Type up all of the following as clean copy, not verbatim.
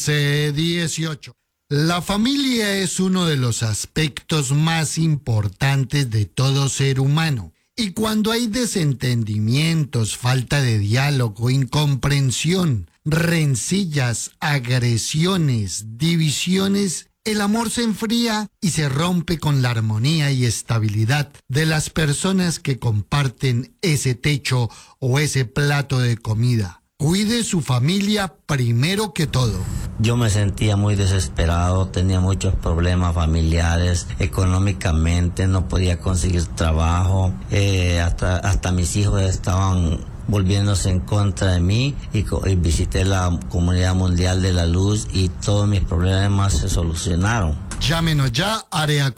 1118. La familia es uno de los aspectos más importantes de todo ser humano. Y cuando hay desentendimientos, falta de diálogo, incomprensión, rencillas, agresiones, divisiones, el amor se enfría y se rompe con la armonía y estabilidad de las personas que comparten ese techo o ese plato de comida. Cuide su familia primero que todo. Yo me sentía muy desesperado, tenía muchos problemas familiares, económicamente no podía conseguir trabajo, hasta mis hijos estaban volviéndose en contra de mí y visité la Comunidad Mundial de la Luz y todos mis problemas se solucionaron. Llámenos ya, área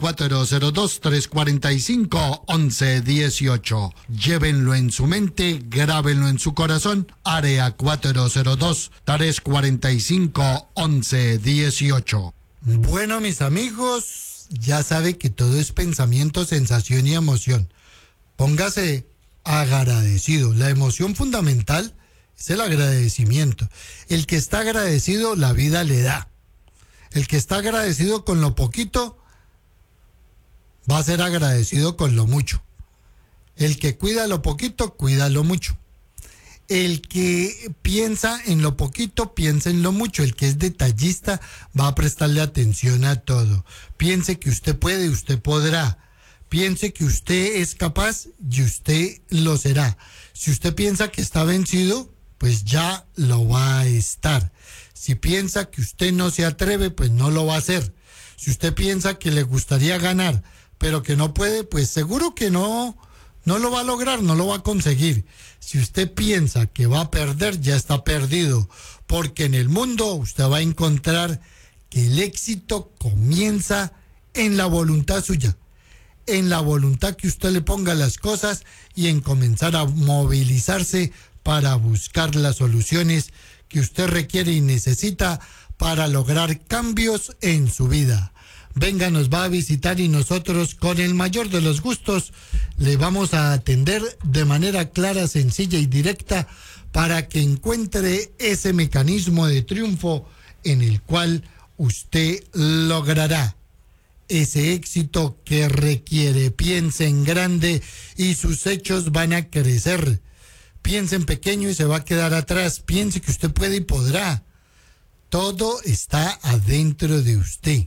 402-345-1118. Llévenlo en su mente, grábenlo en su corazón, área 402-345-1118. Bueno, mis amigos, ya sabe que todo es pensamiento, sensación y emoción. Póngase agradecido. La emoción fundamental es el agradecimiento. El que está agradecido, la vida le da. El que está agradecido con lo poquito, va a ser agradecido con lo mucho. El que cuida lo poquito, cuida lo mucho. El que piensa en lo poquito, piensa en lo mucho. El que es detallista, va a prestarle atención a todo. Piense que usted puede, usted podrá. Piense que usted es capaz y usted lo será. Si usted piensa que está vencido, pues ya lo va a estar. Si piensa que usted no se atreve, pues no lo va a hacer. Si usted piensa que le gustaría ganar, pero que no puede, pues seguro que no lo va a lograr, no lo va a conseguir. Si usted piensa que va a perder, ya está perdido. Porque en el mundo usted va a encontrar que el éxito comienza en la voluntad suya. En la voluntad que usted le ponga las cosas y en comenzar a movilizarse para buscar las soluciones que usted requiere y necesita para lograr cambios en su vida. Venga, nos va a visitar y nosotros con el mayor de los gustos le vamos a atender de manera clara, sencilla y directa para que encuentre ese mecanismo de triunfo en el cual usted logrará ese éxito que requiere. Piense en grande y sus hechos van a crecer. Piense en pequeño y se va a quedar atrás. Piense que usted puede y podrá. Todo está adentro de usted.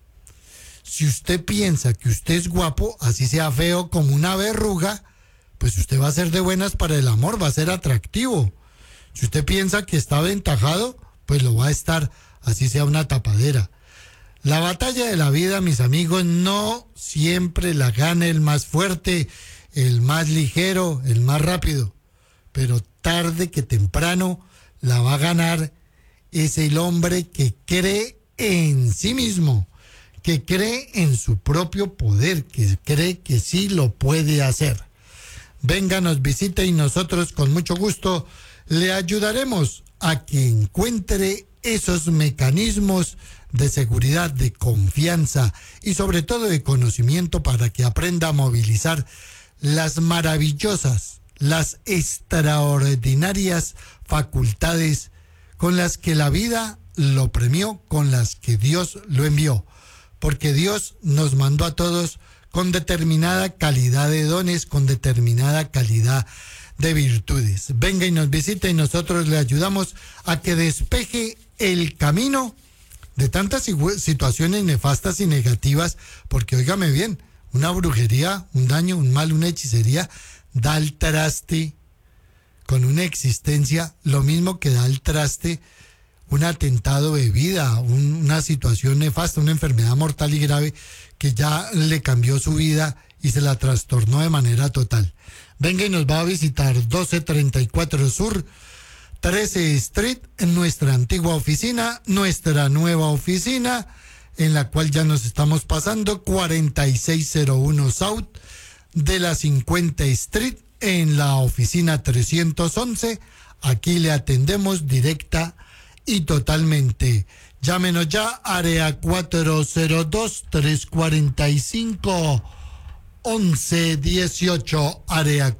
Si usted piensa que usted es guapo, así sea feo como una verruga, pues usted va a ser de buenas para el amor, va a ser atractivo. Si usted piensa que está aventajado, pues lo va a estar, así sea una tapadera. La batalla de la vida, mis amigos, no siempre la gana el más fuerte, el más ligero, el más rápido. Pero tarde que temprano la va a ganar es el hombre que cree en sí mismo, que cree en su propio poder, que cree que sí lo puede hacer. Venga, nos visite y nosotros con mucho gusto le ayudaremos a que encuentre esos mecanismos de seguridad, de confianza y sobre todo de conocimiento para que aprenda a movilizar las maravillosas, las extraordinarias facultades con las que la vida lo premió, con las que Dios lo envió. Porque Dios nos mandó a todos con determinada calidad de dones, con determinada calidad de virtudes. Venga y nos visite y nosotros le ayudamos a que despeje el camino de tantas situaciones nefastas y negativas, porque óigame bien, una brujería, un daño, un mal, una hechicería da el traste con una existencia, lo mismo que da el traste un atentado de vida, una situación nefasta, una enfermedad mortal y grave que ya le cambió su vida y se la trastornó de manera total. Venga y nos va a visitar 1234 Sur, 13 Street, en nuestra antigua oficina, nuestra nueva oficina, en la cual ya nos estamos pasando, 4601 South de la 50 Street, en la oficina 311. Aquí le atendemos directa y totalmente. Llámenos ya, área 402-345-1118, área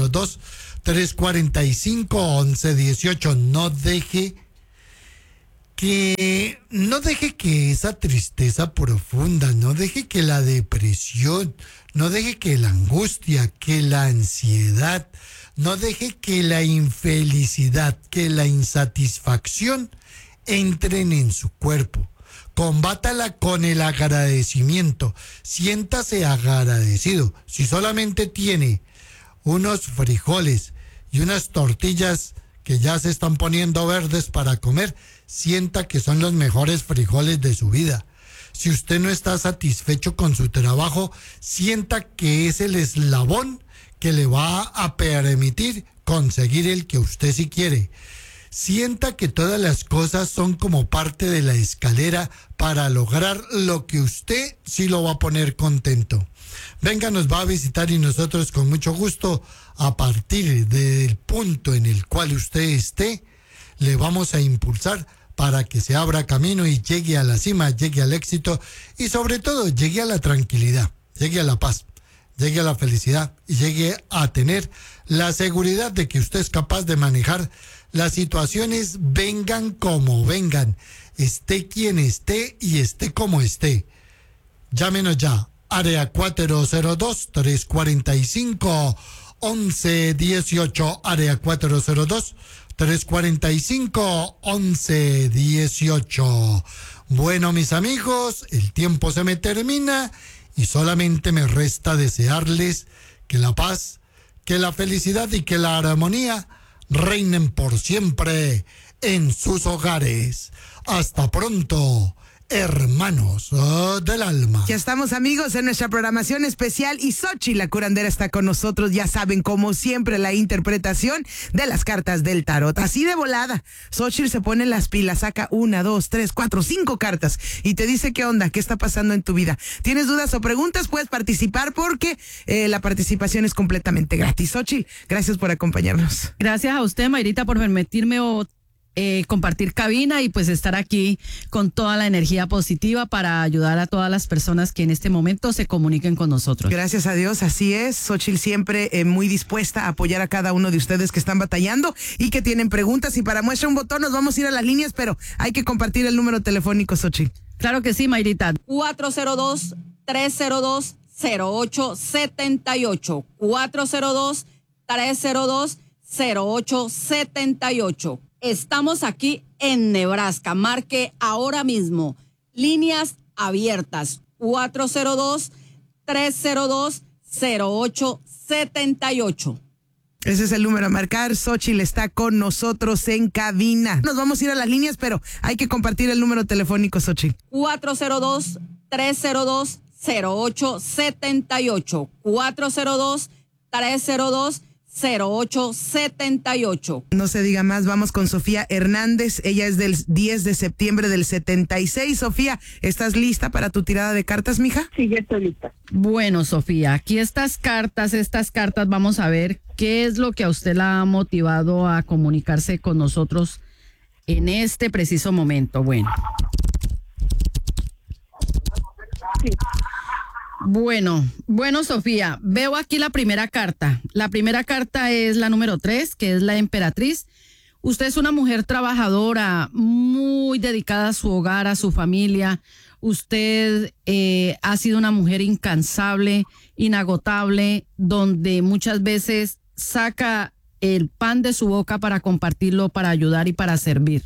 402-345-1118. No deje que no deje que esa tristeza profunda, no deje que la depresión, no deje que la angustia, que la ansiedad, no deje que la infelicidad, que la insatisfacción entren en su cuerpo. Combátala con el agradecimiento. Siéntase agradecido. Si solamente tiene unos frijoles y unas tortillas que ya se están poniendo verdes para comer, sienta que son los mejores frijoles de su vida. Si usted no está satisfecho con su trabajo, sienta que es el eslabón que le va a permitir conseguir el que usted sí quiere. Sienta que todas las cosas son como parte de la escalera para lograr lo que usted sí lo va a poner contento. Venga, nos va a visitar y nosotros con mucho gusto, a partir del punto en el cual usted esté, le vamos a impulsar para que se abra camino y llegue a la cima, llegue al éxito y sobre todo llegue a la tranquilidad, llegue a la paz, llegue a la felicidad y llegue a tener la seguridad de que usted es capaz de manejar las situaciones, vengan como vengan, esté quien esté y esté como esté. Llámenos ya, área 402-345-1118, área 402-345-1118. Bueno, mis amigos, el tiempo se me termina y solamente me resta desearles que la paz, que la felicidad y que la armonía reinen por siempre en sus hogares. Hasta pronto, hermanos del alma. Ya estamos, amigos, en nuestra programación especial y Xochitl, la curandera, está con nosotros. Ya saben, como siempre, la interpretación de las cartas del tarot. Así de volada, Xochitl se pone las pilas, saca 1, 2, 3, 4, 5 cartas y te dice qué onda, qué está pasando en tu vida. ¿Tienes dudas o preguntas? Puedes participar porque la participación es completamente gratis. Xochitl, gracias por acompañarnos. Gracias a usted, Mayrita, por permitirme compartir cabina y pues estar aquí con toda la energía positiva para ayudar a todas las personas que en este momento se comuniquen con nosotros. Gracias a Dios, así es. Xochitl siempre muy dispuesta a apoyar a cada uno de ustedes que están batallando y que tienen preguntas. Y para muestra un botón nos vamos a ir a las líneas, pero hay que compartir el número telefónico, Xochitl. Claro que sí, Mayrita. 402-302-0878. 402-302-0878. Estamos aquí en Nebraska. Marque ahora mismo. Líneas abiertas. 402-302-0878. Ese es el número a marcar. Xochitl está con nosotros en cabina. Nos vamos a ir a las líneas, pero hay que compartir el número telefónico, Xochitl. 402-302-0878. 402-302-0878. No se diga más, vamos con Sofía Hernández. Ella es del 10 de septiembre del 76. Sofía, ¿estás lista para tu tirada de cartas, mija? Sí, ya estoy lista. Bueno, Sofía, aquí estas cartas, vamos a ver qué es lo que a usted la ha motivado a comunicarse con nosotros en este preciso momento. Bueno. Sí. Bueno, Sofía, veo aquí la primera carta. La primera carta es la número 3, que es la emperatriz. Usted es una mujer trabajadora, muy dedicada a su hogar, a su familia. Usted ha sido una mujer incansable, inagotable, donde muchas veces saca el pan de su boca para compartirlo, para ayudar y para servir.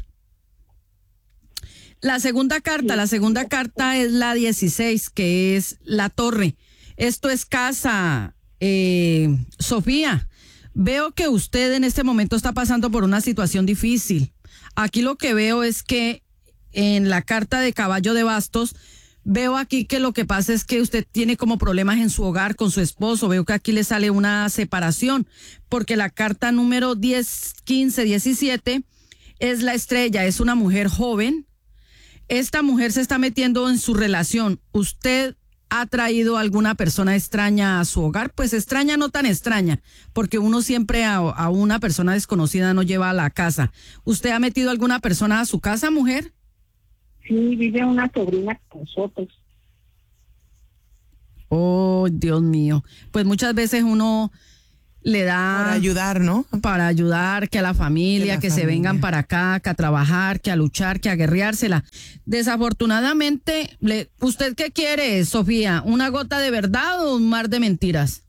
La segunda carta es la 16, que es la torre. Esto es casa, Sofía. Veo que usted en este momento está pasando por una situación difícil. Aquí lo que veo es que en la carta de caballo de bastos, veo aquí que lo que pasa es que usted tiene como problemas en su hogar con su esposo. Veo que aquí le sale una separación, porque la carta número 10, 15, 17 es la estrella, es una mujer joven. Esta mujer se está metiendo en su relación. ¿Usted ha traído a alguna persona extraña a su hogar? Pues extraña, no tan extraña, porque uno siempre a una persona desconocida no lleva a la casa. ¿Usted ha metido a alguna persona a su casa, mujer? Sí, vive una sobrina con nosotros. Oh, Dios mío. Pues muchas veces uno le da Para ayudar, ¿no? para ayudar, que a la familia, que se vengan para acá, que a trabajar, que a luchar, que a guerreársela. Desafortunadamente, ¿usted qué quiere, Sofía? ¿Una gota de verdad o un mar de mentiras?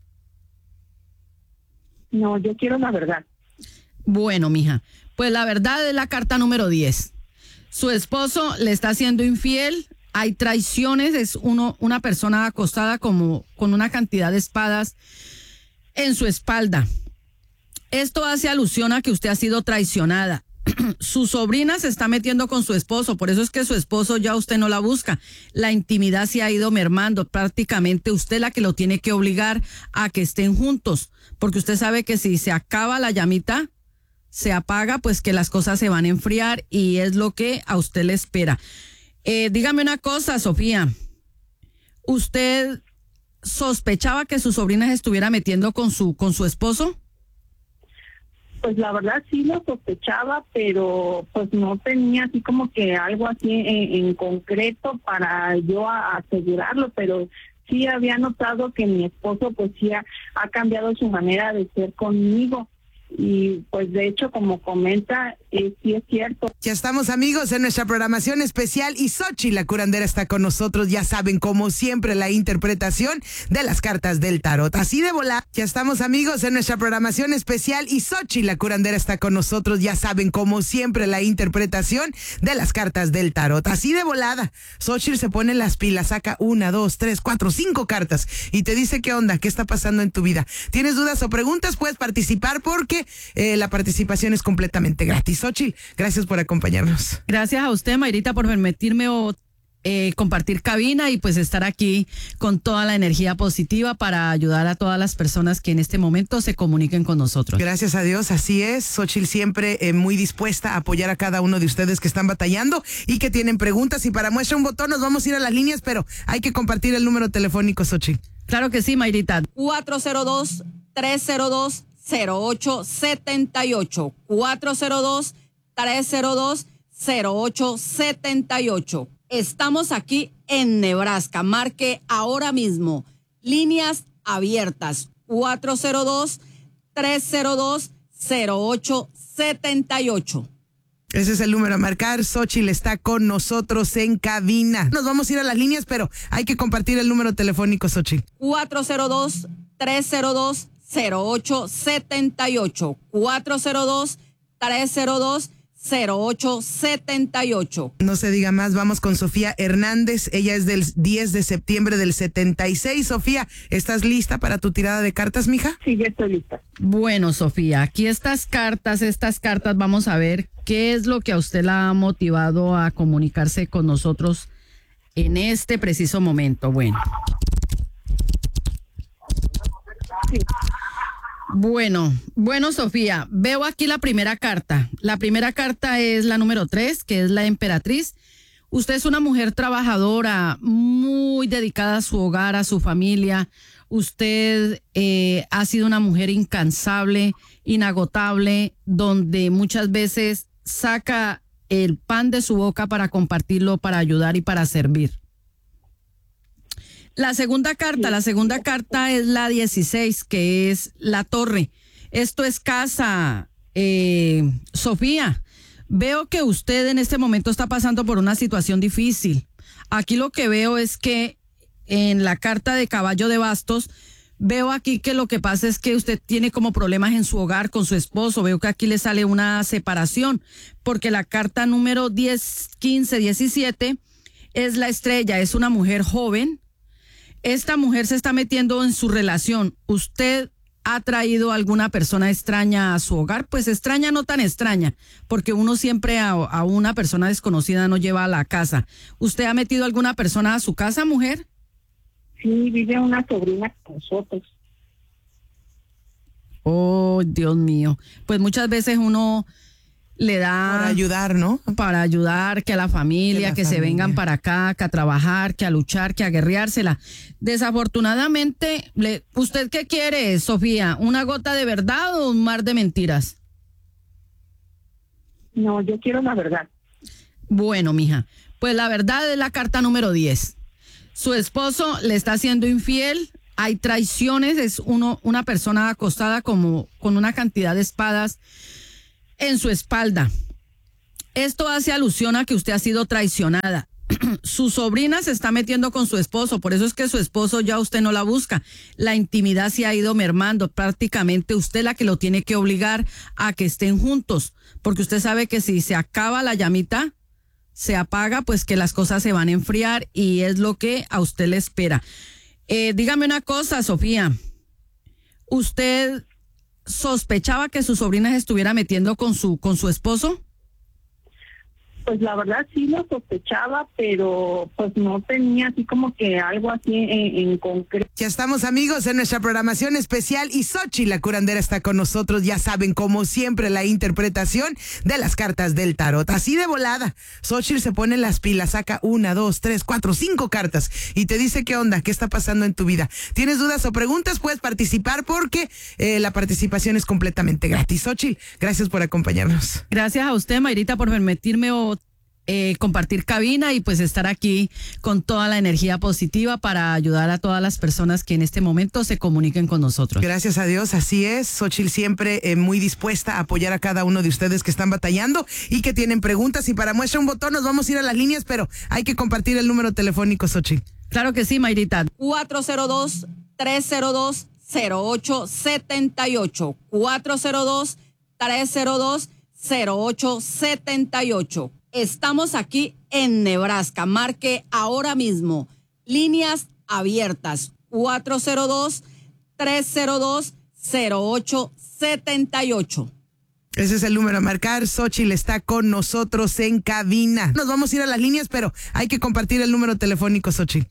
No, yo quiero la verdad. Bueno, mija, pues la verdad es la carta número 10. Su esposo le está siendo infiel, hay traiciones, es una persona acostada como con una cantidad de espadas en su espalda. Esto hace alusión a que usted ha sido traicionada. Su sobrina se está metiendo con su esposo, por eso es que su esposo ya usted no la busca. La intimidad se ha ido mermando, prácticamente usted la que lo tiene que obligar a que estén juntos, porque usted sabe que si se acaba la llamita, se apaga, pues que las cosas se van a enfriar y es lo que a usted le espera. Dígame una cosa, Sofía, ¿usted sospechaba que su sobrina se estuviera metiendo con su esposo? Pues la verdad sí lo sospechaba, pero pues no tenía así como que algo así en concreto para yo asegurarlo, pero sí había notado que mi esposo pues sí ha cambiado su manera de ser conmigo. Y pues de hecho, como comenta, sí es cierto. Ya estamos, amigos, en nuestra programación especial y Xochitl, la curandera, está con nosotros. Ya saben, como siempre, la interpretación de las cartas del tarot. Así de volar. Ya estamos, amigos, en nuestra programación especial y Xochitl, la curandera, está con nosotros. Ya saben, como siempre, la interpretación de las cartas del tarot. Así de volada. Xochitl se pone las pilas, saca 1, 2, 3, 4, 5 cartas y te dice qué onda, qué está pasando en tu vida. ¿Tienes dudas o preguntas? Puedes participar porque la participación es completamente gratis. Xochitl, gracias por acompañarnos. Gracias a usted, Mayrita, por permitirme compartir cabina y pues estar aquí con toda la energía positiva para ayudar a todas las personas que en este momento se comuniquen con nosotros. Gracias a Dios, así es. Xochitl siempre muy dispuesta a apoyar a cada uno de ustedes que están batallando y que tienen preguntas. Y para muestra un botón nos vamos a ir a las líneas, pero hay que compartir el número telefónico, Xochitl. Claro que sí, Mayrita. 402-302-0878. 402-302-0878. Estamos aquí en Nebraska. Marque ahora mismo. Líneas abiertas. 402-302-0878. Ese es el número a marcar. Xochitl está con nosotros en cabina. Nos vamos a ir a las líneas, pero hay que compartir el número telefónico, Xochitl. 402-302-0878. 402-302-0878. No se diga más, vamos con Sofía Hernández. Ella es del 10 de septiembre del 76. Sofía, ¿estás lista para tu tirada de cartas, mija? Sí, ya estoy lista. Bueno, Sofía, aquí estas cartas, vamos a ver qué es lo que a usted la ha motivado a comunicarse con nosotros en este preciso momento. Bueno, Sofía, veo aquí la primera carta. La primera carta es la número 3, que es la emperatriz. Usted es una mujer trabajadora, muy dedicada a su hogar, a su familia. Usted ha sido una mujer incansable, inagotable, donde muchas veces saca el pan de su boca para compartirlo, para ayudar y para servir. La segunda carta es la 16, que es la torre. Esto es casa, Sofía. Veo que usted en este momento está pasando por una situación difícil. Aquí lo que veo es que en la carta de caballo de bastos, veo aquí que lo que pasa es que usted tiene como problemas en su hogar con su esposo. Veo que aquí le sale una separación, porque la carta número 10, 15, 17 es la estrella, es una mujer joven. Esta mujer se está metiendo en su relación. ¿Usted ha traído alguna persona extraña a su hogar? Pues extraña, no tan extraña, porque uno siempre a una persona desconocida no lleva a la casa. ¿Usted ha metido alguna persona a su casa, mujer? Sí, vive una sobrina con nosotros. Oh, Dios mío. Pues muchas veces uno le da... Para ayudar, ¿no? Para ayudar, que a la familia, que se vengan para acá, que a trabajar, que a luchar, que a guerreársela. Desafortunadamente, ¿usted qué quiere, Sofía? ¿Una gota de verdad o un mar de mentiras? No, yo quiero la verdad. Bueno, mija, pues la verdad es la carta número 10. Su esposo le está siendo infiel, hay traiciones, es una persona acostada como con una cantidad de espadas en su espalda. Esto hace alusión a que usted ha sido traicionada. Su sobrina se está metiendo con su esposo, por eso es que su esposo ya usted no la busca. La intimidad se ha ido mermando, prácticamente usted es la que lo tiene que obligar a que estén juntos, porque usted sabe que si se acaba la llamita, se apaga, pues que las cosas se van a enfriar y es lo que a usted le espera. Dígame una cosa, Sofía, ¿usted sospechaba que su sobrina se estuviera metiendo con su esposo? Pues la verdad sí lo sospechaba, pero pues no tenía así como que algo así en concreto. Ya estamos, amigos, en nuestra programación especial y Xochitl, la curandera, está con nosotros. Ya saben, como siempre, la interpretación de las cartas del tarot. Así de volada, Xochitl se pone las pilas, saca 1, 2, 3, 4, 5 cartas y te dice qué onda, qué está pasando en tu vida. ¿Tienes dudas o preguntas? Puedes participar porque la participación es completamente gratis. Xochitl, gracias por acompañarnos. Gracias a usted, Mayrita, por permitirme compartir cabina y pues estar aquí con toda la energía positiva para ayudar a todas las personas que en este momento se comuniquen con nosotros. Gracias a Dios, así es. Xochitl siempre muy dispuesta a apoyar a cada uno de ustedes que están batallando y que tienen preguntas. Y para muestra un botón nos vamos a ir a las líneas, pero hay que compartir el número telefónico, Xochitl. Claro que sí, Mayrita. 402-302-0878. 402-302-0878. Estamos aquí en Nebraska. Marque ahora mismo. Líneas abiertas. 402-302-0878. Ese es el número a marcar. Xochitl está con nosotros en cabina. Nos vamos a ir a las líneas, pero hay que compartir el número telefónico, Xochitl.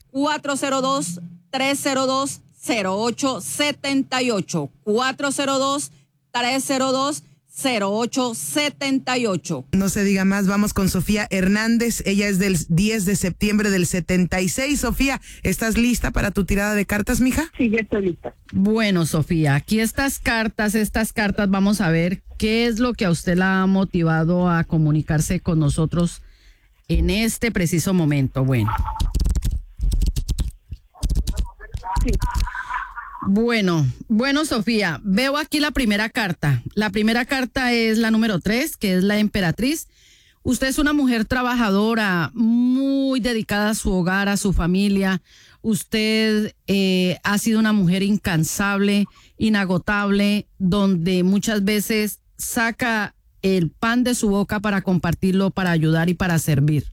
402-302-0878. 402-302-0878. No se diga más, vamos con Sofía Hernández. Ella es del 10 de septiembre del 76. Sofía, ¿estás lista para tu tirada de cartas, mija? Sí, ya estoy lista. Bueno, Sofía, aquí estas cartas, vamos a ver qué es lo que a usted la ha motivado a comunicarse con nosotros en este preciso momento. Bueno. Sí. Bueno, Sofía, veo aquí la primera carta. La primera carta es la número 3, que es la emperatriz. Usted es una mujer trabajadora, muy dedicada a su hogar, a su familia. Usted ha sido una mujer incansable, inagotable, donde muchas veces saca el pan de su boca para compartirlo, para ayudar y para servir.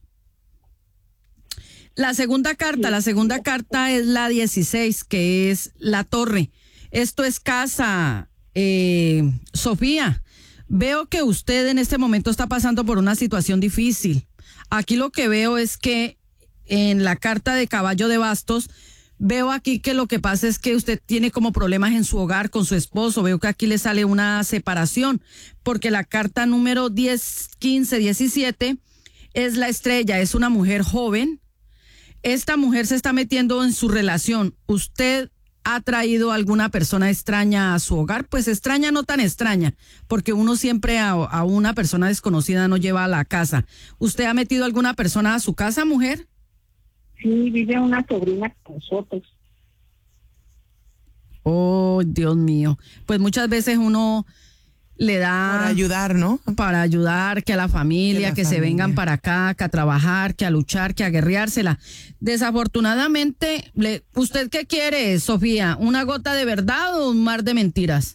La segunda carta es la 16, que es la torre. Esto es casa. Sofía, veo que usted en este momento está pasando por una situación difícil. Aquí lo que veo es que en la carta de caballo de bastos, veo aquí que lo que pasa es que usted tiene como problemas en su hogar con su esposo. Veo que aquí le sale una separación, porque la carta número 10, 15, 17 es la estrella, es una mujer joven. Esta mujer se está metiendo en su relación. ¿Usted ha traído alguna persona extraña a su hogar? Pues extraña, no tan extraña, porque uno siempre a una persona desconocida no lleva a la casa. ¿Usted ha metido alguna persona a su casa, mujer? Sí, vive una sobrina con nosotros. Oh, Dios mío. Pues muchas veces uno le da... Para ayudar, ¿no? Para ayudar, que a la familia, que se vengan para acá, que a trabajar, que a luchar, que a guerreársela. Desafortunadamente, ¿usted qué quiere, Sofía? ¿Una gota de verdad o un mar de mentiras?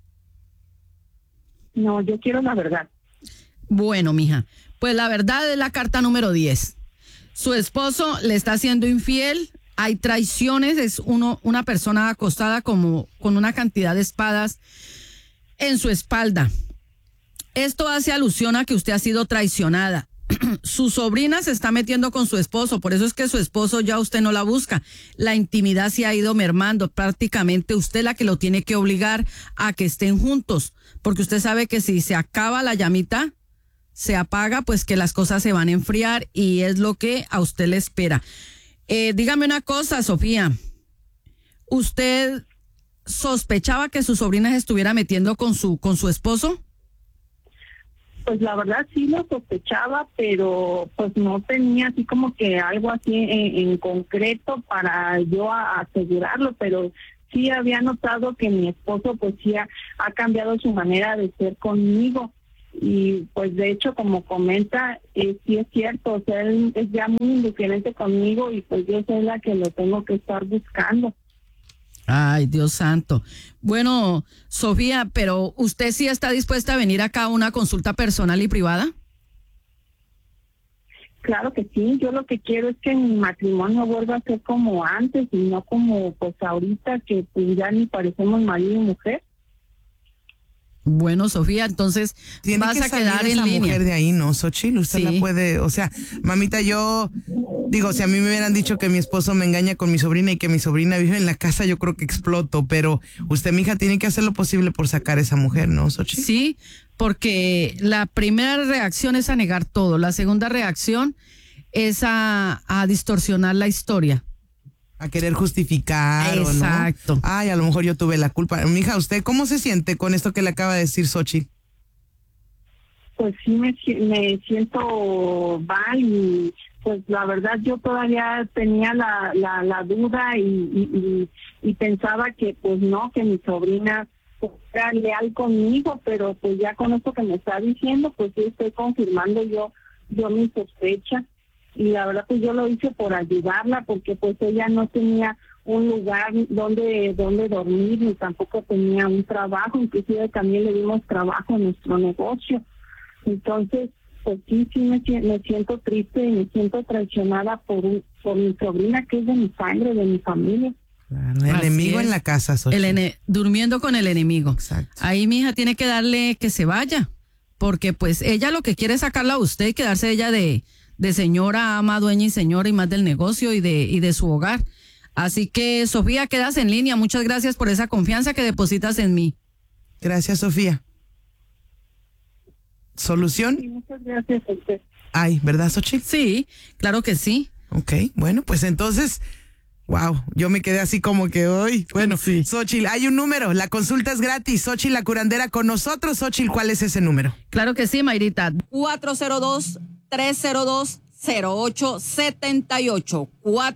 No, yo quiero la verdad. Bueno, mija, pues la verdad es la carta número 10. Su esposo le está siendo infiel, hay traiciones, es una persona acostada como con una cantidad de espadas en su espalda. Esto hace alusión a que usted ha sido traicionada. Su sobrina se está metiendo con su esposo, por eso es que su esposo ya usted no la busca. La intimidad se ha ido mermando, prácticamente usted es la que lo tiene que obligar a que estén juntos, porque usted sabe que si se acaba la llamita, se apaga, pues que las cosas se van a enfriar y es lo que a usted le espera. Dígame una cosa, Sofía, ¿usted sospechaba que su sobrina se estuviera metiendo con su esposo? Pues la verdad sí lo sospechaba, pero pues no tenía así como que algo así en concreto para yo asegurarlo, pero sí había notado que mi esposo pues sí ha cambiado su manera de ser conmigo. Y pues de hecho, como comenta, sí es cierto, o sea, él es ya muy indiferente conmigo y pues yo soy la que lo tengo que estar buscando. Ay, Dios santo. Bueno, Sofía, pero ¿usted sí está dispuesta a venir acá a una consulta personal y privada? Claro que sí, yo lo que quiero es que mi matrimonio vuelva a ser como antes y no como pues ahorita que pues ya ni parecemos marido y mujer. Bueno, Sofía, entonces Tiene vas que a salir quedar en esa línea. mujer de ahí, ¿no, Xochitl? Usted Sí. la puede, o sea, mamita, yo digo, si a mí me hubieran dicho que mi esposo me engaña con mi sobrina y que mi sobrina vive en la casa, yo creo que exploto, pero usted, mija, tiene que hacer lo posible por sacar a esa mujer, ¿no, Xochitl? Sí, porque la primera reacción es a negar todo, la segunda reacción es a distorsionar la historia. A querer justificar Exacto. o no. Ay, a lo mejor yo tuve la culpa. Mija, ¿usted cómo se siente con esto que le acaba de decir Xochitl? Pues sí me siento mal y pues la verdad yo todavía tenía la duda y pensaba que pues no, que mi sobrina pues, era leal conmigo, pero pues ya con esto que me está diciendo, pues sí estoy confirmando yo mi sospecha. Y la verdad pues yo lo hice por ayudarla porque pues ella no tenía un lugar donde dormir ni tampoco tenía un trabajo, inclusive también le dimos trabajo en nuestro negocio. Entonces pues sí me siento triste y me siento traicionada por mi sobrina que es de mi sangre, de mi familia. Claro, el Así enemigo es. en la casa, Xochitl. Durmiendo con el enemigo. Exacto. Ahí mi hija tiene que darle que se vaya, porque pues ella lo que quiere es sacarla a usted y quedarse ella de señora, ama, dueña y señora y más del negocio y de su hogar. Así que, Sofía, quedas en línea. Muchas gracias por esa confianza que depositas en mí. Gracias, Sofía. ¿Solución? Sí, muchas gracias a usted. Ay, ¿verdad, Xochitl? Sí, claro que sí. Ok, bueno, pues entonces, wow, yo me quedé así como que hoy. Bueno, Sí. Xochitl, hay un número, la consulta es gratis. Xochitl, la curandera con nosotros. Xochitl, ¿cuál es ese número? Claro que sí, Mayrita. 402-302-0878.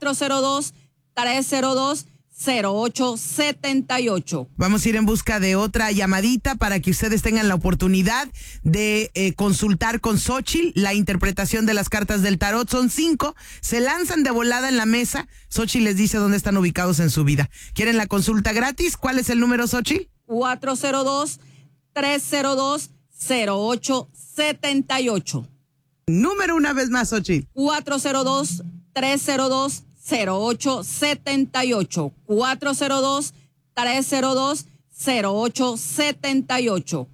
402-302-0878. Vamos a ir en busca de otra llamadita para que ustedes tengan la oportunidad de consultar con Xochitl la interpretación de las cartas del tarot. Son 5, se lanzan de volada en la mesa. Xochitl les dice dónde están ubicados en su vida. ¿Quieren la consulta gratis? ¿Cuál es el número, Xochitl? 402-302-0878. Número una vez más, Xochitl. 402-302-0878. 402-302-0878.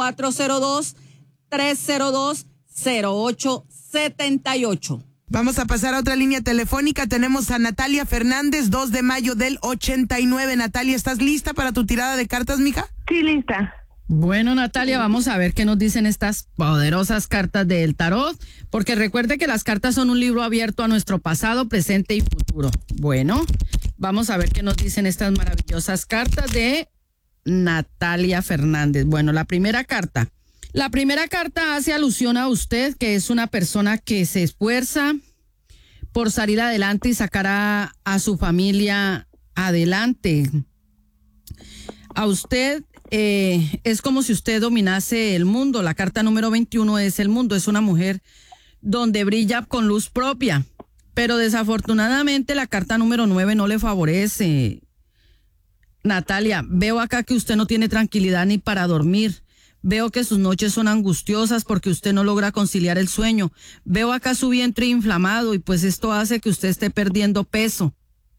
402-302-0878. Vamos a pasar a otra línea telefónica. Tenemos a Natalia Fernández, 2 de mayo del 89. Natalia, ¿estás lista para tu tirada de cartas, mija? Sí, lista. Bueno, Natalia, vamos a ver qué nos dicen estas poderosas cartas del tarot, porque recuerde que las cartas son un libro abierto a nuestro pasado, presente y futuro. Bueno, vamos a ver qué nos dicen estas maravillosas cartas de Natalia Fernández. Bueno, la primera carta hace alusión a usted, que es una persona que se esfuerza por salir adelante y sacar a su familia adelante. A usted es como si usted dominase el mundo. La carta número 21 es el mundo. Es una mujer donde brilla con luz propia. Pero desafortunadamente la carta número 9 no le favorece. Natalia, veo acá que usted no tiene tranquilidad ni para dormir. Veo que sus noches son angustiosas porque usted no logra conciliar el sueño. Veo acá su vientre inflamado y pues esto hace que usted esté perdiendo peso.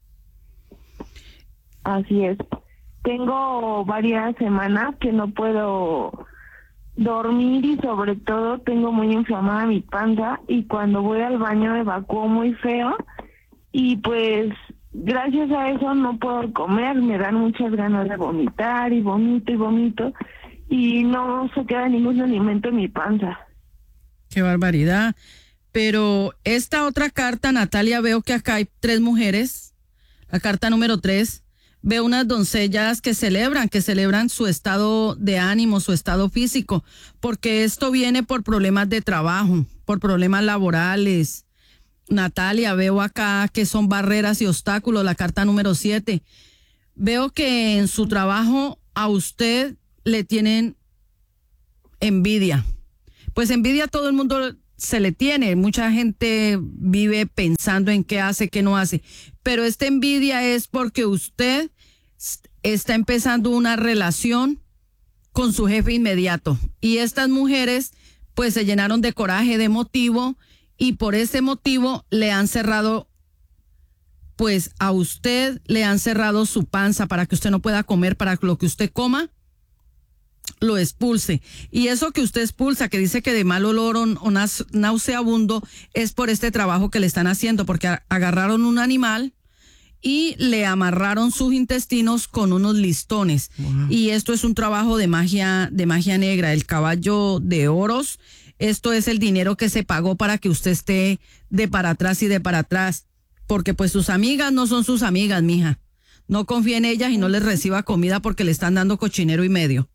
Así es. Tengo varias semanas que no puedo dormir y sobre todo tengo muy inflamada mi panza y cuando voy al baño evacúo muy feo y pues gracias a eso no puedo comer, me dan muchas ganas de vomitar y vomito y no se queda ningún alimento en mi panza. Qué barbaridad. Pero esta otra carta, Natalia, veo que acá hay 3 mujeres. La carta número 3. Veo unas doncellas que celebran su estado de ánimo, su estado físico, porque esto viene por problemas de trabajo, por problemas laborales. Natalia, veo acá que son barreras y obstáculos, la carta número 7. Veo que en su trabajo a usted le tienen envidia. Pues envidia a todo el mundo se le tiene. Mucha gente vive pensando en qué hace, qué no hace. Pero esta envidia es porque usted está empezando una relación con su jefe inmediato. Y estas mujeres pues se llenaron de coraje, de motivo, y por ese motivo le han cerrado, pues a usted le han cerrado su panza para que usted no pueda comer, para que lo que usted coma lo expulse. Y eso que usted expulsa, que dice que de mal olor o nauseabundo, es por este trabajo que le están haciendo, porque agarraron un animal y le amarraron sus intestinos con unos listones. Wow. Y esto es un trabajo de magia negra, el caballo de oros. Esto es el dinero que se pagó para que usted esté de para atrás y de para atrás, porque pues sus amigas no son sus amigas, mija. No confíe en ellas y no les reciba comida porque le están dando cochinero y medio.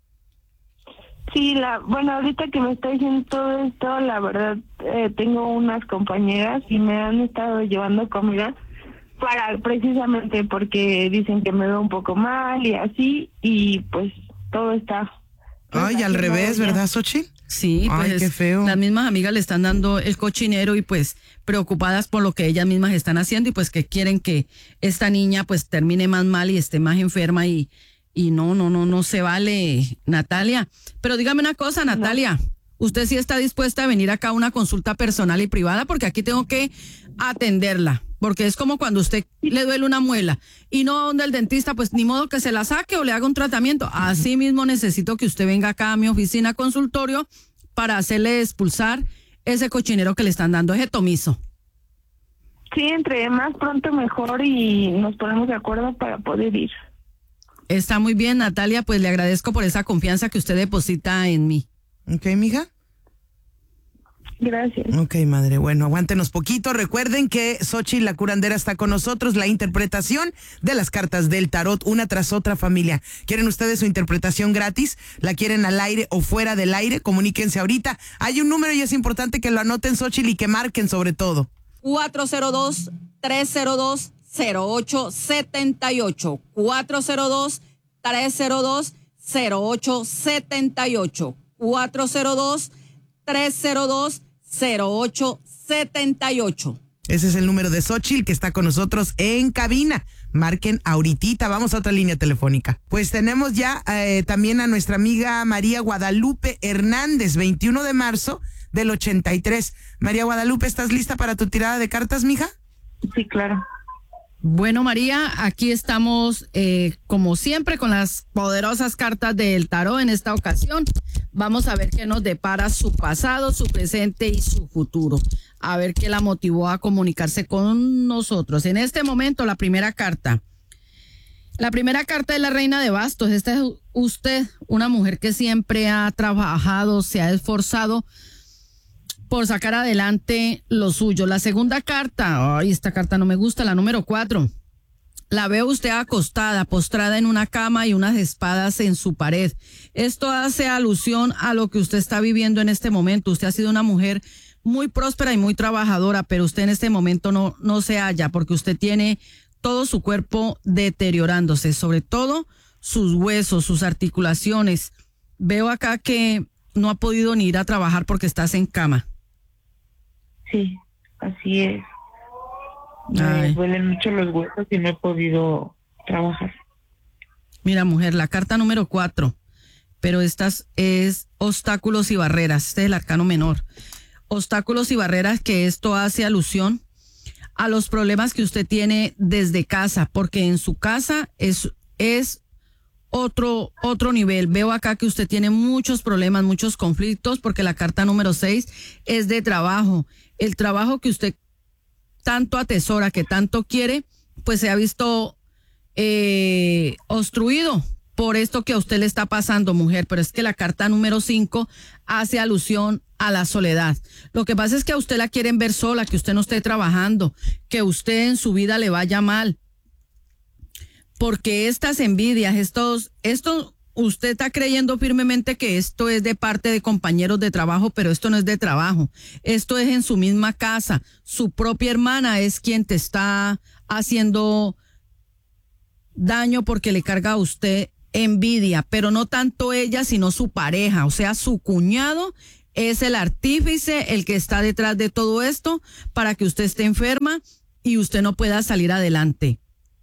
Sí, bueno, ahorita que me está diciendo todo esto, la verdad, tengo unas compañeras y me han estado llevando comida precisamente porque dicen que me veo un poco mal y así, y pues todo está. Ay, al revés, ¿verdad, Xochitl? Sí, pues ay, qué feo. Las mismas amigas le están dando el cochinero y pues preocupadas por lo que ellas mismas están haciendo y pues que quieren que esta niña pues termine más mal y esté más enferma y no se vale, Natalia. Pero dígame una cosa, Natalia, no. ¿Usted sí está dispuesta a venir acá a una consulta personal y privada? Porque aquí tengo que atenderla, porque es como cuando usted le duele una muela y no donde el dentista, pues ni modo que se la saque o le haga un tratamiento. Así mismo necesito que usted venga acá a mi oficina consultorio para hacerle expulsar ese cochinero que le están dando, ese tomizo. Sí, entre más pronto mejor y nos ponemos de acuerdo para poder ir. Está muy bien, Natalia, pues le agradezco por esa confianza que usted deposita en mí. Ok, mija. Gracias. Ok, madre. Bueno, aguántenos poquito. Recuerden que Xochitl, la curandera, está con nosotros. La interpretación de las cartas del tarot, una tras otra, familia. ¿Quieren ustedes su interpretación gratis? ¿La quieren al aire o fuera del aire? Comuníquense ahorita. Hay un número y es importante que lo anoten, Xochitl, y que marquen sobre todo. 402-302-0878. 402-302-0878. 402-302-0878. Ese es el número de Xochitl que está con nosotros en cabina. Marquen ahorita. Vamos a otra línea telefónica. Pues tenemos ya también a nuestra amiga María Guadalupe Hernández, 21 de marzo del 83. María Guadalupe, ¿estás lista para tu tirada de cartas, mija? Sí, claro. Bueno, María, aquí estamos como siempre con las poderosas cartas del tarot. En esta ocasión vamos a ver qué nos depara su pasado, su presente y su futuro. A ver qué la motivó a comunicarse con nosotros. En este momento, la primera carta. La primera carta es la Reina de Bastos. Esta es usted, una mujer que siempre ha trabajado, se ha esforzado por sacar adelante lo suyo. La segunda carta, ay, esta carta no me gusta, la número 4. La veo usted acostada, postrada en una cama y unas espadas en su pared. Esto hace alusión a lo que usted está viviendo en este momento. Usted ha sido una mujer muy próspera y muy trabajadora, pero usted en este momento no se halla porque usted tiene todo su cuerpo deteriorándose, sobre todo sus huesos, sus articulaciones. Veo acá que no ha podido ni ir a trabajar porque estás en cama. Sí, así es. Me duelen mucho los huesos y no he podido trabajar. Mira, mujer, la carta número 4, pero esta es obstáculos y barreras. Este es el arcano menor. Obstáculos y barreras, que esto hace alusión a los problemas que usted tiene desde casa, porque en su casa es otro nivel. Veo acá que usted tiene muchos problemas, muchos conflictos, porque la carta número 6 es de trabajo. El trabajo que usted tanto atesora, que tanto quiere, pues se ha visto obstruido por esto que a usted le está pasando, mujer. Pero es que la carta número 5 hace alusión a la soledad. Lo que pasa es que a usted la quieren ver sola, que usted no esté trabajando, que usted en su vida le vaya mal. porque estas envidias, esto usted está creyendo firmemente que esto es de parte de compañeros de trabajo, pero esto no es de trabajo. Esto es en su misma casa. Su propia hermana es quien te está haciendo daño porque le carga a usted envidia, pero no tanto ella, sino su pareja, o sea, su cuñado es el artífice, el que está detrás de todo esto para que usted esté enferma y usted no pueda salir adelante.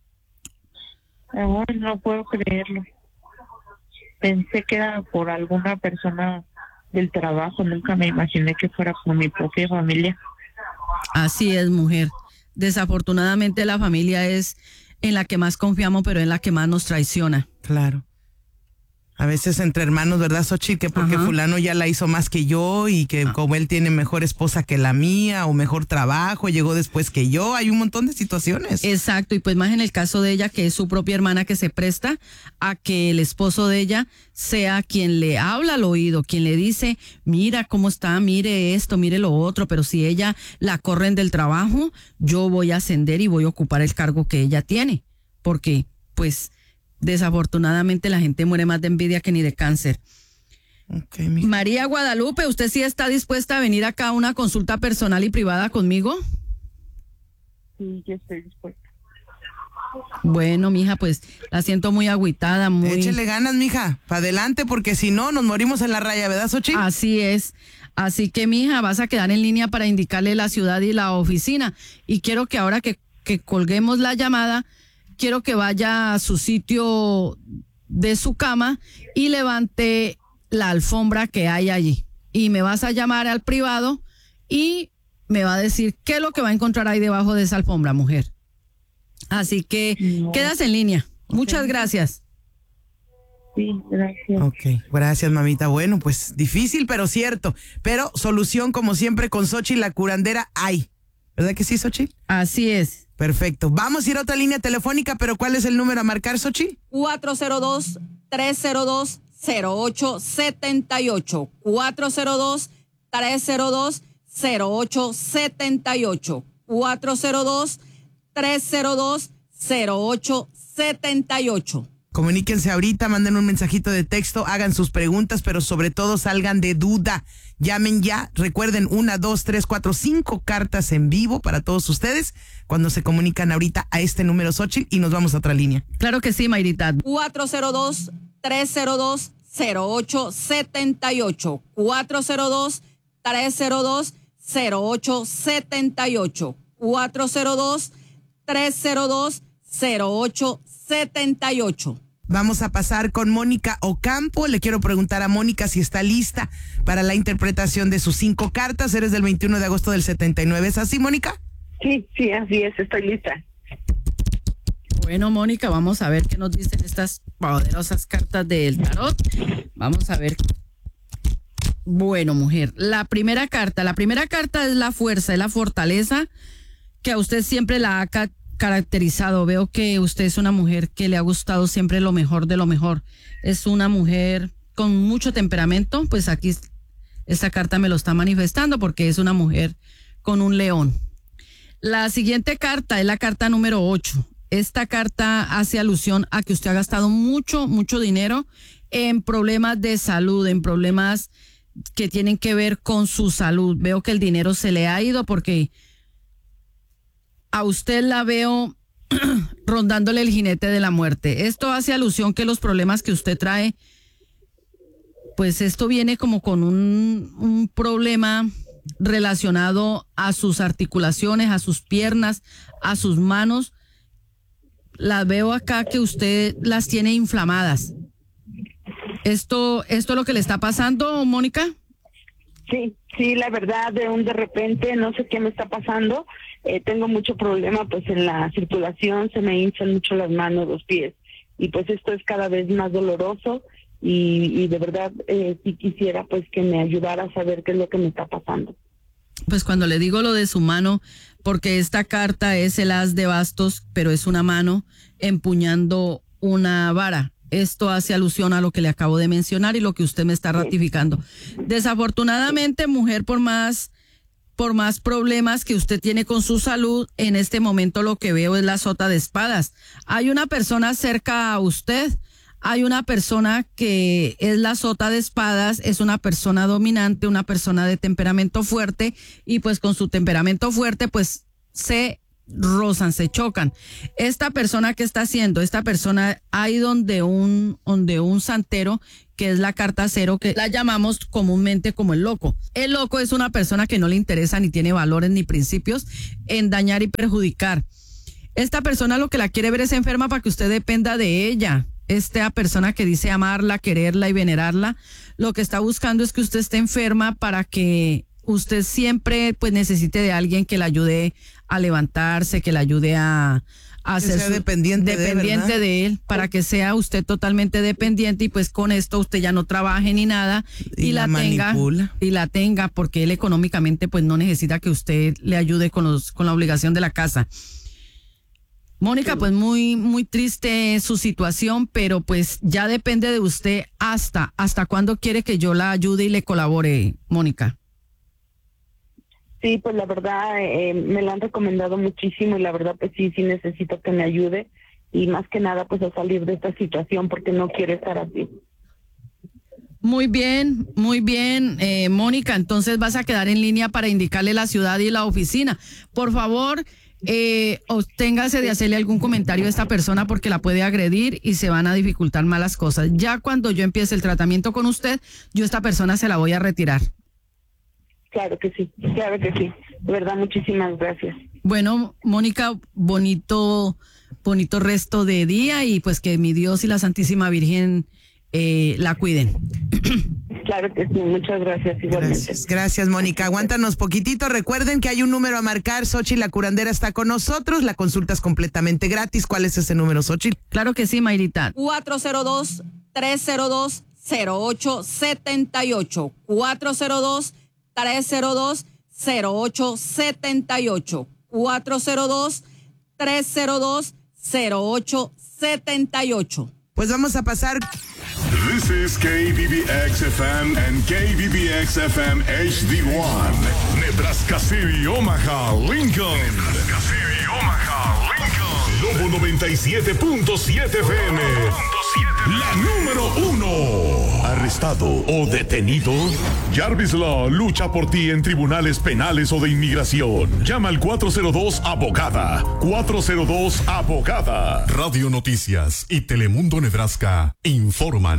Ay, no puedo creerlo. Pensé que era por alguna persona del trabajo, nunca me imaginé que fuera por mi propia familia. Así es, mujer. Desafortunadamente la familia es en la que más confiamos, pero en la que más nos traiciona. Claro. A veces entre hermanos, ¿verdad, Xochitl? Que porque fulano ya la hizo más que yo y que como él tiene mejor esposa que la mía o mejor trabajo, llegó después que yo. Hay un montón de situaciones. Exacto, y pues más en el caso de ella, que es su propia hermana, que se presta a que el esposo de ella sea quien le habla al oído, quien le dice, mira cómo está, mire esto, mire lo otro, pero si ella la corren del trabajo, yo voy a ascender y voy a ocupar el cargo que ella tiene, porque pues desafortunadamente la gente muere más de envidia que ni de cáncer. Okay, María Guadalupe, ¿usted sí está dispuesta a venir acá a una consulta personal y privada conmigo? Sí, yo estoy dispuesta. Bueno, mija, pues la siento muy agüitada, muy... Échele ganas, mija, para adelante, porque si no, nos morimos en la raya, ¿verdad, Xochitl? Así es. Así que, mija, vas a quedar en línea para indicarle la ciudad y la oficina. Y quiero que ahora que colguemos la llamada, quiero que vaya a su sitio de su cama y levante la alfombra que hay allí. Y me vas a llamar al privado y me va a decir qué es lo que va a encontrar ahí debajo de esa alfombra, mujer. Así que quedas en línea. Muchas gracias. Sí, gracias. Ok, gracias, mamita. Bueno, pues difícil, pero cierto. Pero solución, como siempre, con Xochitl, la curandera, hay. ¿Verdad que sí, Xochitl? Así es. Perfecto. Vamos a ir a otra línea telefónica, pero ¿cuál es el número a marcar, Xochitl? 402-302-0878. 402-302-0878. 402-302-0878. Comuníquense ahorita, manden un mensajito de texto, hagan sus preguntas, pero sobre todo salgan de duda. Llamen ya, recuerden 1, 2, 3, 4, 5 cartas en vivo para todos ustedes cuando se comunican ahorita a este número, Xochitl, y nos vamos a otra línea. Claro que sí, Mayrita. 402-302-0878. 402-302-0878. 402-302-0878. Vamos a pasar con Mónica Ocampo. Le quiero preguntar a Mónica si está lista para la interpretación de sus 5 cartas. Eres del 21 de agosto del 79. ¿Es así, Mónica? Sí, así es, estoy lista. Bueno, Mónica, vamos a ver qué nos dicen estas poderosas cartas del tarot. Vamos a ver. Bueno, mujer, la primera carta es la fuerza, es la fortaleza que a usted siempre la ha caracterizado. Veo que usted es una mujer que le ha gustado siempre lo mejor de lo mejor. Es una mujer con mucho temperamento, pues aquí esta carta me lo está manifestando porque es una mujer con un león. La siguiente carta es la carta número 8. Esta carta hace alusión a que usted ha gastado mucho dinero en problemas de salud, en problemas que tienen que ver con su salud. Veo que el dinero se le ha ido porque a usted la veo rondándole el jinete de la muerte. Esto hace alusión que los problemas que usted trae, pues esto viene como con un problema relacionado a sus articulaciones, a sus piernas, a sus manos. Las veo acá que usted las tiene inflamadas. ¿Esto es lo que le está pasando, Mónica? Sí, la verdad, de repente, no sé qué me está pasando. Tengo mucho problema pues en la circulación, se me hinchan mucho las manos, los pies. Y pues esto es cada vez más doloroso y de verdad sí quisiera pues que me ayudara a saber qué es lo que me está pasando. Pues cuando le digo lo de su mano, porque esta carta es el as de bastos, pero es una mano empuñando una vara. Esto hace alusión a lo que le acabo de mencionar y lo que usted me está ratificando. Desafortunadamente, mujer, por más por más problemas que usted tiene con su salud, en este momento lo que veo es la sota de espadas. Hay una persona cerca a usted, hay una persona que es la sota de espadas, es una persona dominante, una persona de temperamento fuerte, y pues con su temperamento fuerte pues se rozan, se chocan. Esta persona, ¿qué está haciendo? Esta persona, hay donde un santero, que es la carta 0, que la llamamos comúnmente como el loco. El loco es una persona que no le interesa ni tiene valores ni principios en dañar y perjudicar. Esta persona lo que la quiere ver es enferma para que usted dependa de ella. Esta persona que dice amarla, quererla y venerarla, lo que está buscando es que usted esté enferma para que usted siempre pues necesite de alguien que la ayude a levantarse, que la ayude a ser dependiente de él, para que sea usted totalmente dependiente, y pues con esto usted ya no trabaje ni nada y la tenga, porque él económicamente pues no necesita que usted le ayude con la obligación de la casa. Mónica, pues muy, muy triste su situación, pero pues ya depende de usted hasta cuándo quiere que yo la ayude y le colabore, Mónica. Sí, pues la verdad me lo han recomendado muchísimo y la verdad pues sí necesito que me ayude, y más que nada pues a salir de esta situación porque no quiero estar así. Muy bien, Mónica, entonces vas a quedar en línea para indicarle la ciudad y la oficina. Por favor, obténgase de hacerle algún comentario a esta persona porque la puede agredir y se van a dificultar más las cosas. Ya cuando yo empiece el tratamiento con usted, yo a esta persona se la voy a retirar. Claro que sí. De verdad, muchísimas gracias. Bueno, Mónica, bonito resto de día, y pues que mi Dios y la Santísima Virgen la cuiden. Claro que sí, muchas gracias igualmente. Gracias, Mónica. Aguántanos poquitito. Recuerden que hay un número a marcar. Xochitl, la curandera, está con nosotros. La consulta es completamente gratis. ¿Cuál es ese número, Xochitl? Claro que sí, Mayrita. 402-302-0878. 402-302-0878. 402-302-0878. Pues vamos a pasar. This is KBBX FM and KBBX FM HD1. Nebraska City, Omaha, Lincoln. Nebraska City, Omaha, Lincoln. Lobo 97.7 FM. La número 1. ¿Arrestado o detenido? Jarvis Law lucha por ti en tribunales penales o de inmigración. Llama al 402-ABOGADA. 402-ABOGADA. Radio Noticias y Telemundo Nebraska informan.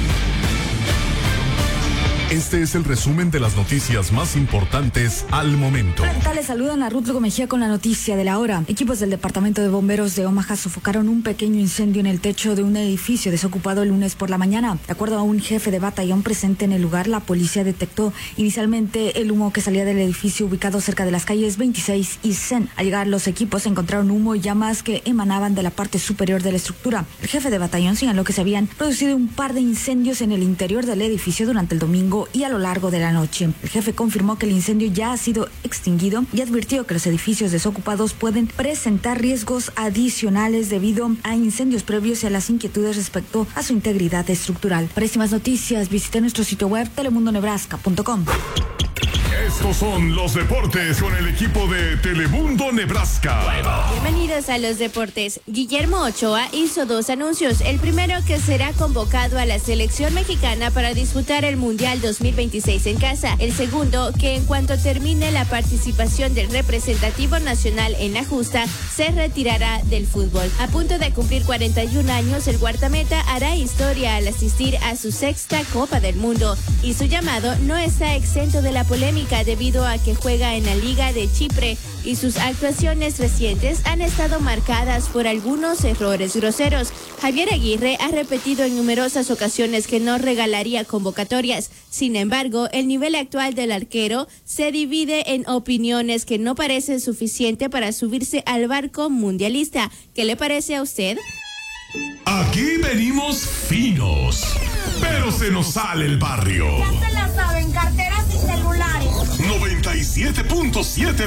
Este es el resumen de las noticias más importantes al momento. Hola, ¿qué tal? Les saludan a Ruth Lugo Mejía con la noticia de la hora. Equipos del Departamento de Bomberos de Omaha sofocaron un pequeño incendio en el techo de un edificio desocupado el lunes por la mañana. De acuerdo a un jefe de batallón presente en el lugar, la policía detectó inicialmente el humo que salía del edificio ubicado cerca de las calles 26 y Zen. Al llegar los equipos encontraron humo y llamas que emanaban de la parte superior de la estructura. El jefe de batallón señaló que se habían producido un par de incendios en el interior del edificio durante el domingo y a lo largo de la noche. El jefe confirmó que el incendio ya ha sido extinguido y advirtió que los edificios desocupados pueden presentar riesgos adicionales debido a incendios previos y a las inquietudes respecto a su integridad estructural. Para más noticias, visite nuestro sitio web telemundonebraska.com. Estos son los deportes con el equipo de Telemundo Nebraska. Bienvenidos a los deportes. Guillermo Ochoa hizo 2 anuncios. El primero, que será convocado a la selección mexicana para disputar el Mundial 2026 en casa. El segundo, que en cuanto termine la participación del representativo nacional en la justa, se retirará del fútbol. A punto de cumplir 41 años, el guardameta hará historia al asistir a su 6ª Copa del Mundo, y su llamado no está exento de la polémica debido a que juega en la Liga de Chipre y sus actuaciones recientes han estado marcadas por algunos errores groseros. Javier Aguirre ha repetido en numerosas ocasiones que no regalaría convocatorias. Sin embargo, el nivel actual del arquero se divide en opiniones que no parecen suficiente para subirse al barco mundialista. ¿Qué le parece a usted? Aquí venimos finos, pero se nos sale el barrio. Ya se la saben, carteras y celulares. 97.7